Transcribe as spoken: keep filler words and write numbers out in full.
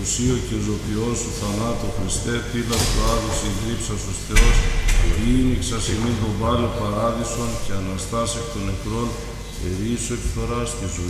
ουσίο και ζωπιό σου θανάτου Χριστέ, τίλα του άδους ιδρύψας ως Θεός, ήμιξας ημίν τον πάλιο παράδεισον και αναστάς εκ των νεκρών, ερήσου εκ φθοράς τη ζωή.